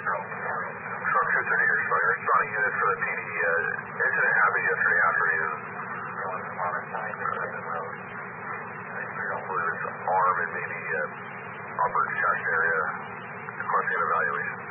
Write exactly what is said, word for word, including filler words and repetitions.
Truck two thirty, you're responding unit for the P D. Uh, incident happened yesterday afternoon. I believe it's arm and maybe uh, upper chest area. Requesting an evaluation.